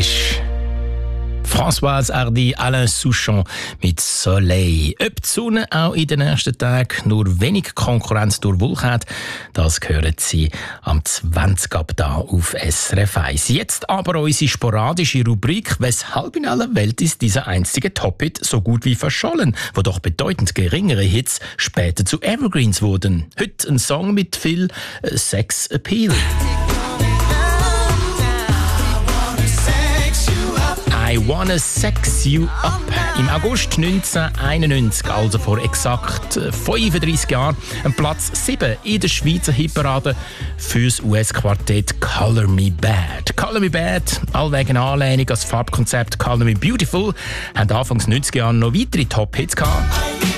ist Françoise Hardy, Alain Souchon mit Soleil. Ob die Sonne auch in den nächsten Tagen nur wenig Konkurrenz durch Wolken hat, das hören Sie am 20 ab da auf SRF 1. Jetzt aber unsere sporadische Rubrik «Weshalb in aller Welt ist dieser einzige Top-Hit so gut wie verschollen?», wo doch bedeutend geringere Hits später zu Evergreens wurden. Heute ein Song mit viel Sex-Appeal. I Wanna Sex You Up. Im August 1991, also vor exakt 35 Jahren, ein Platz 7 in der Schweizer Hitparade fürs US-Quartett Color Me Bad. Color Me Bad, allwegen Anlehnung als Farbkonzept Color Me Beautiful, haben Anfangs 90er Jahre noch weitere Top-Hits gehabt.